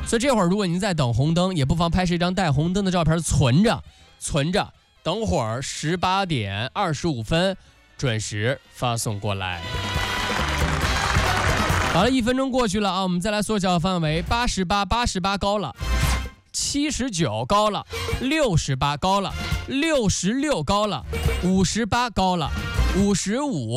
所以这会儿如果您在等红灯，也不妨拍摄一张带红灯的照片存着，等会儿18点25分准时发送过来。好了，1分钟过去了啊，我们再来缩小范围，88高了，79高了，68高了，66高了，58高了，55